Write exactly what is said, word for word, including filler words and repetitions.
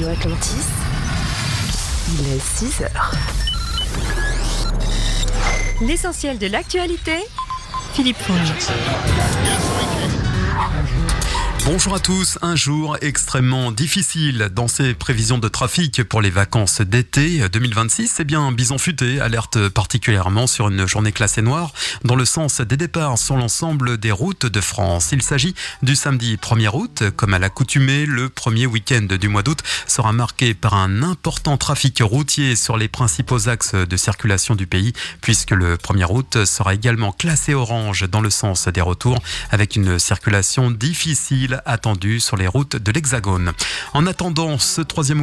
Radio Atlantis, il est six heures. L'essentiel de l'actualité, Philippe Fonge. Bonjour à tous, un jour extrêmement difficile dans ces prévisions de trafic pour les vacances d'été deux mille vingt-six. Eh bien, Bison Futé alerte particulièrement sur une journée classée noire dans le sens des départs sur l'ensemble des routes de France. Il s'agit du samedi premier août. Comme à l'accoutumée, le premier week-end du mois d'août sera marqué par un important trafic routier sur les principaux axes de circulation du pays, puisque le premier août sera également classé orange dans le sens des retours, avec une circulation difficile attendue sur les routes de l'Hexagone. En attendant ce troisième